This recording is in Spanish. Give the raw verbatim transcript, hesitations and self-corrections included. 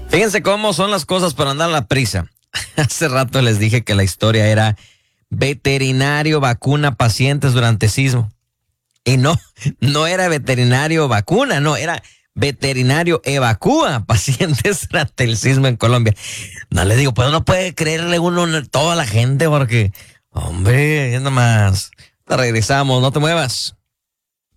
Fíjense cómo son las cosas para andar a la prisa. Hace rato les dije que la historia era veterinario vacuna pacientes durante sismo. Y no, no era veterinario vacuna, no, era veterinario evacúa pacientes durante el sismo en Colombia. No le digo, pues no puede creerle uno a toda la gente porque, hombre, es nomás. Regresamos, no te muevas.